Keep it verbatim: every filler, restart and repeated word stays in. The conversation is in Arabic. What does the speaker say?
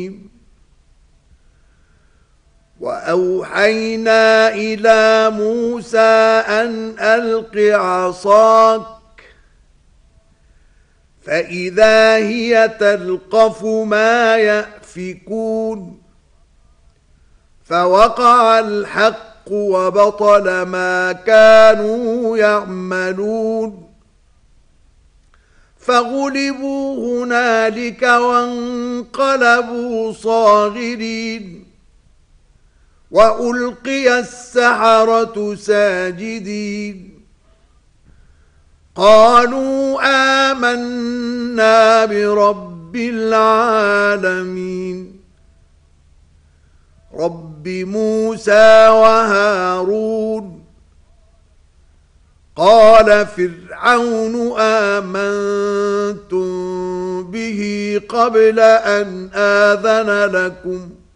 وأوحينا إلى موسى أن ألق عصاك فإذا هي تلقف ما يأفكون فوقع الحق وبطل ما كانوا يعملون فغلبوا هنالك وانقلبوا صاغرين وألقي السحرة ساجدين قالوا آمنا برب العالمين رب موسى وهارون قال فرعون آمنتم به قبل أن آذن لكم